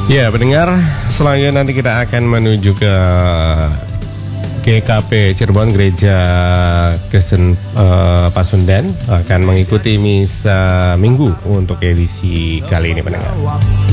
Ya, pendengar, selanjutnya nanti kita akan menuju ke GKP Cirebon, Gereja Kristen Pasundan, akan mengikuti misa Minggu untuk edisi kali ini, pendengar.